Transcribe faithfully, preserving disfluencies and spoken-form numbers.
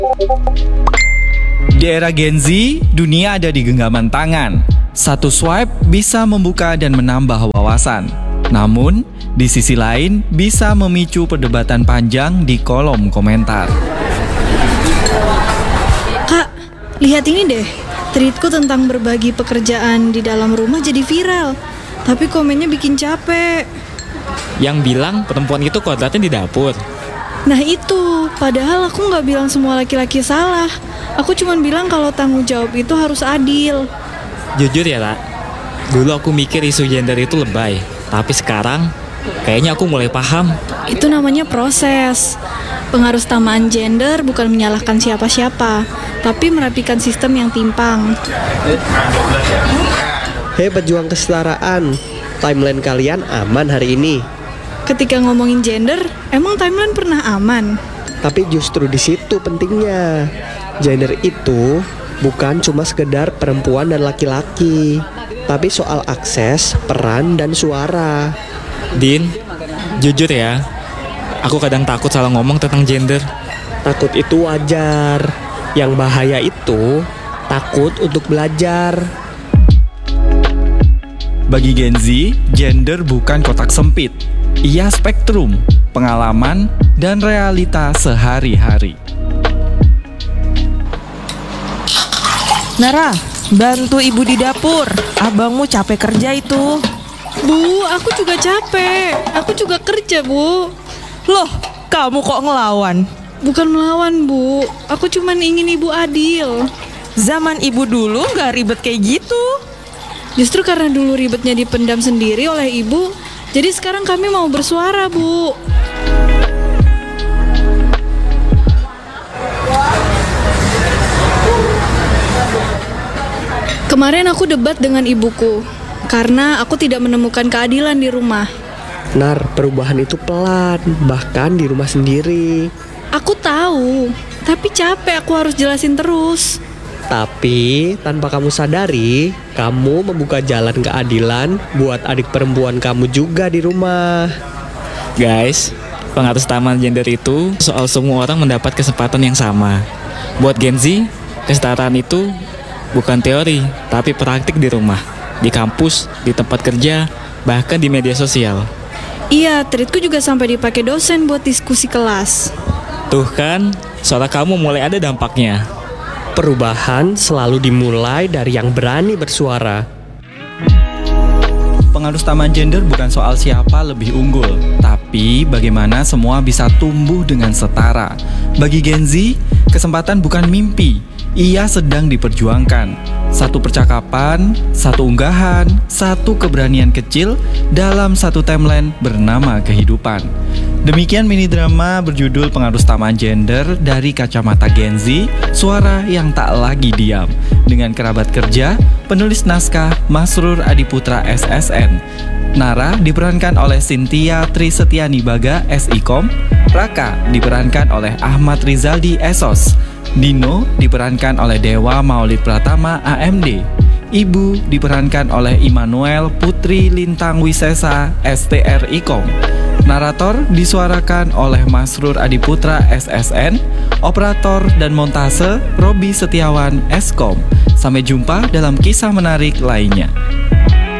Di era Gen Z, dunia ada di genggaman tangan. Satu swipe bisa membuka dan menambah wawasan. Namun, di sisi lain bisa memicu perdebatan panjang di kolom komentar. Kak, lihat ini deh. Tweetku tentang berbagi pekerjaan di dalam rumah jadi viral. Tapi komennya bikin capek. Yang bilang perempuan itu kodratnya di dapur. Nah itu, padahal aku nggak bilang semua laki-laki salah. Aku cuma bilang kalau tanggung jawab itu harus adil. Jujur ya, Ra, dulu aku mikir isu gender itu lebay. Tapi sekarang, kayaknya aku mulai paham. Itu namanya proses. Pengaruh tamaan gender bukan menyalahkan siapa-siapa, tapi merapikan sistem yang timpang. Hei pejuang kesetaraan, timeline kalian aman hari ini. Ketika ngomongin gender, emang timeline pernah aman? Tapi justru di situ pentingnya. Gender itu bukan cuma sekedar perempuan dan laki-laki, tapi soal akses, peran, dan suara. Din, jujur ya, aku kadang takut salah ngomong tentang gender. Takut itu wajar. Yang bahaya itu takut untuk belajar. Bagi Gen Z, gender bukan kotak sempit. Ia spektrum, pengalaman, dan realita sehari-hari. Nara, bantu ibu di dapur. Abangmu capek kerja itu. Bu, aku juga capek. Aku juga kerja, Bu. Loh, kamu kok ngelawan? Bukan melawan, Bu. Aku cuma ingin ibu adil. Zaman ibu dulu gak ribet kayak gitu. Justru karena dulu ribetnya dipendam sendiri oleh ibu, jadi sekarang kami mau bersuara, Bu. Kemarin aku debat dengan ibuku, karena aku tidak menemukan keadilan di rumah. Nar, perubahan itu pelan, bahkan di rumah sendiri. Aku tahu, tapi capek aku harus jelasin terus. Tapi tanpa kamu sadari, kamu membuka jalan keadilan buat adik perempuan kamu juga di rumah. Guys, pengaruh tamaan gender itu soal semua orang mendapat kesempatan yang sama. Buat Gen Z, kesetaraan itu bukan teori, tapi praktik di rumah, di kampus, di tempat kerja, bahkan di media sosial. Iya, tweetku juga sampai dipakai dosen buat diskusi kelas. Tuh kan, suara kamu mulai ada dampaknya. Perubahan selalu dimulai dari yang berani bersuara. Pengaruh tamaan gender bukan soal siapa lebih unggul, tapi bagaimana semua bisa tumbuh dengan setara. Bagi Gen Z, kesempatan bukan mimpi, ia sedang diperjuangkan. Satu percakapan, satu unggahan, satu keberanian kecil dalam satu timeline bernama kehidupan. Demikian mini drama berjudul Pengaruh Tamaan Gender dari kacamata Gen Z, suara yang tak lagi diam. Dengan kerabat kerja, penulis naskah Masrur Adiputra S S N. Nara diperankan oleh Cynthia Trisetiani Baga S I Kom. Raka diperankan oleh Ahmad Rizaldi S O S. Dino diperankan oleh Dewa Maulid Pratama A M D. Ibu diperankan oleh Immanuel Putri Lintang Wisesa S T R I Kom. Narator disuarakan oleh Masrur Adiputra S S N. Operator dan montase Robi Setiawan S Kom. Sampai jumpa dalam kisah menarik lainnya.